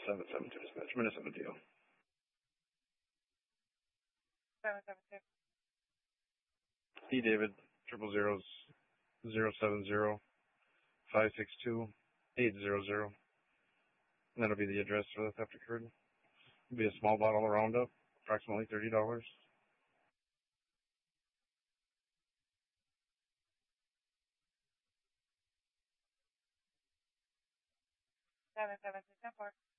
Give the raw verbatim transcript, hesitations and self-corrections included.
seven seven two dispatch, Minnesota D O. seven seven two. E. David, triple zeros, zero seven zero, five six two, eight zero zero. And that'll be the address for the theft occurred. It'll be a small bottle of Roundup, approximately thirty dollars. seven seven two ten four.